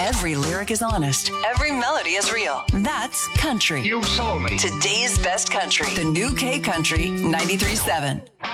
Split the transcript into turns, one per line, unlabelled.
Every lyric is honest. Every melody is real. That's country.
You sold me.
Today's best country. The new K Country 93.7.